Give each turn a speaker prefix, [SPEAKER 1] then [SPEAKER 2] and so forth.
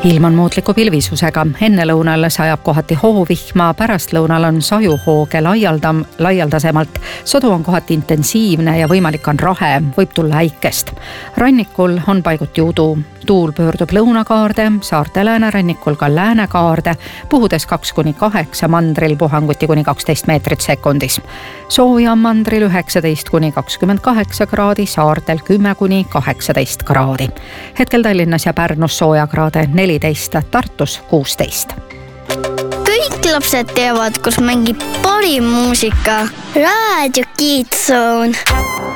[SPEAKER 1] Ilm on muutliku pilvisusega. Ennelõunal sajab kohati hoovihma, pärastlõunal on sajuhooge laialdasemalt. Sodu on kohati intensiivne ja võimalik on rahe, võib tulla äikest. Rannikul on paiguti udu. Tuul pöördub lõunakaarde, saarte läänerannikul ka läänekaarde, puhudes 2-8, mandril puhanguti kuni 12 meetrit sekundis. Sooja on mandril 19-28 kraadi, saartel 10-18 kraadi. Hetkel Tallinnas ja Pärnus sooja kraade 14, Tartus 16.
[SPEAKER 2] Kõik lapsed teavad, kus mängib parim muusika. Raadio Kids Zone.